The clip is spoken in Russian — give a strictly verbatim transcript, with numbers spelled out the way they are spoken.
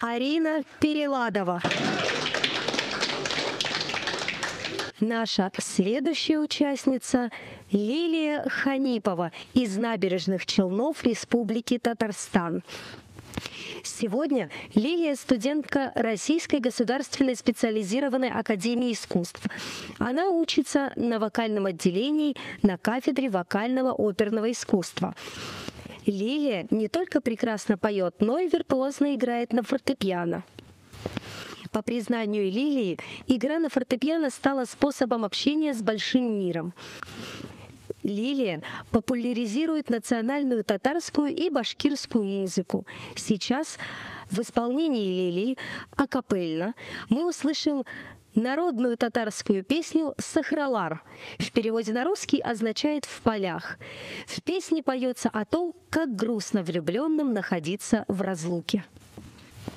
Арина Переладова. Наша следующая участница – Лилия Ханипова из Набережных Челнов Республики Татарстан. Сегодня Лилия – студентка Российской государственной специализированной академии искусств. Она учится на вокальном отделении на кафедре вокального оперного искусства. Лилия не только прекрасно поет, но и виртуозно играет на фортепиано. По признанию Лилии, игра на фортепиано стала способом общения с большим миром. Лилия популяризирует национальную татарскую и башкирскую музыку. Сейчас в исполнении Лилии акапельно мы услышим народную татарскую песню «Сахралар». В переводе на русский означает «в полях». В песне поется о том, как грустно влюбленным находиться в разлуке.